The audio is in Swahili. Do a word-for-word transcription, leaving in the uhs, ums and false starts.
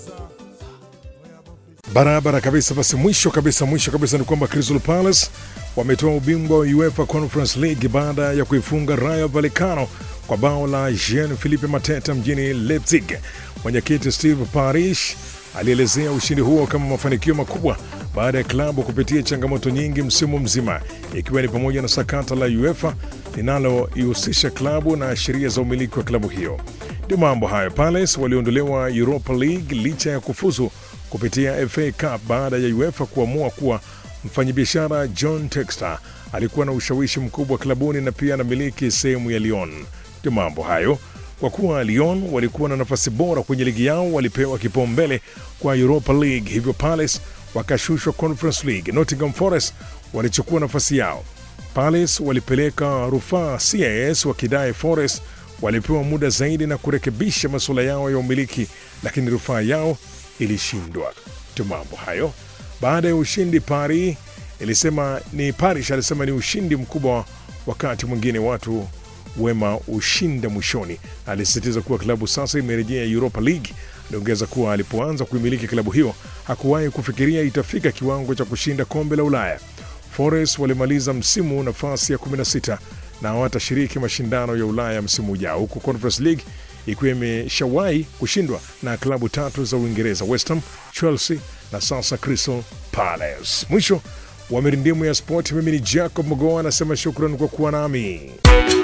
Barabara kabisa. Basi mwisho kabisa mwisho kabisa ni kwamba Crystal Palace wametoa ubingwa wa UEFA Conference League baada ya kuifunga Rayo Vallecano kwa bao la Jean-Philippe Mateta mjini Leipzig. Mwenyekiti Steve Parish alielezea ushindi huo kama mafanikio makubwa baada ya klabu kupitia changamoto nyingi msimu mzima, ikiwa ni pamoja na sakata la UEFA linaloihusisha klabu na sheria za umiliki wa klabu hiyo. Ndio mambo hayo. Palace waliondolewa Europa League licha ya kufuzu kupitia F A Cup baada ya UEFA kuamua kuwa mfanyabiashara John Textor alikuwa na ushawishi mkubwa klabuni na pia anamiliki sehemu ya Lyon. Ndio mambo hayo. Kwa kuwa Lyon walikuwa na nafasi bora kwenye ligi yao, walipewa kipaumbele kwa Europa League, hivyo Palace wakashushwa Conference League. Nottingham Forest walichukua nafasi yao. Palace walipeleka rufaa C A S wakidai Forest walipewa muda zaidi na kurekebisha masuala yao ya umiliki, lakini rufaa yao ilishindwa. Tu mambo hayo. Baada ya ushindi, Paris ilisema ni Parish alisema ni ushindi mkubwa, wakati mwingine watu wema ushinda mwishoni. Alisisitiza kuwa klabu sasa imerejea Europa League. Aliongeza kuwa alipoanza kuimiliki klabu hiyo hakuwahi kufikiria itafika kiwango cha kushinda kombe la Ulaya. Forest walimaliza msimu nafasi ya kumi na sita na hawatashiriki mashindano ya Ulaya msimu ujao, huku Conference League ikiwa imeshawahi kushindwa na klabu tatu za Uingereza: West Ham, Chelsea na sasa Crystal Palace. Mwisho wa mirindimu ya sport, mimi ni Jacob Mogoa, anasema shukrani kwa kuwa nami.